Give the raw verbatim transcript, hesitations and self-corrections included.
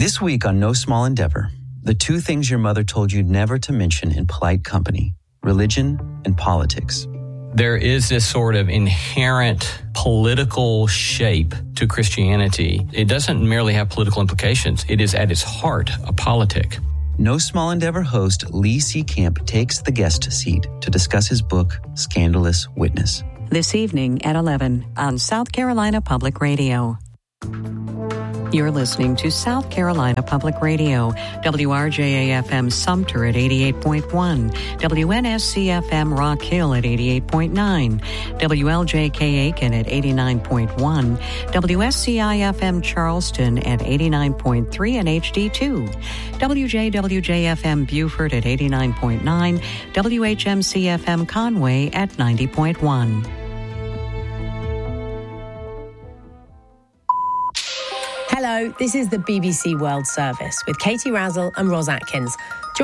This week on No Small Endeavor, the two things your mother told you never to mention in polite company, religion and politics. There is this sort of inherent political shape to Christianity. It doesn't merely have political implications. It is at its heart a politic. No Small Endeavor host Lee Seacamp takes the guest seat to discuss his book, Scandalous Witness. This evening at eleven on South Carolina Public Radio. You're listening to South Carolina Public Radio, W R J A F M Sumter at eighty-eight point one, W N S C F M Rock Hill at eighty-eight point nine, W L J K Aiken at eighty-nine point one, W S C I F M Charleston at eighty-nine point three and H D two, W J W J F M Beaufort at eighty-nine point nine, W H M C F M Conway at ninety point one. Hello, this is the B B C World Service with Katie Razzle and Ros Atkins.